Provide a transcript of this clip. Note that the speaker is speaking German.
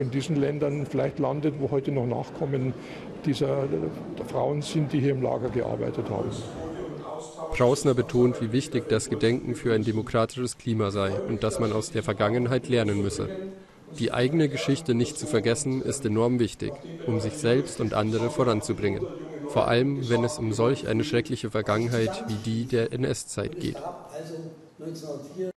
in diesen Ländern vielleicht landet, wo heute noch Nachkommen dieser Frauen sind, die hier im Lager gearbeitet haben. Prausner betont, wie wichtig das Gedenken für ein demokratisches Klima sei und dass man aus der Vergangenheit lernen müsse. Die eigene Geschichte nicht zu vergessen, ist enorm wichtig, um sich selbst und andere voranzubringen. Vor allem, wenn es um solch eine schreckliche Vergangenheit wie die der NS-Zeit geht. Also 1904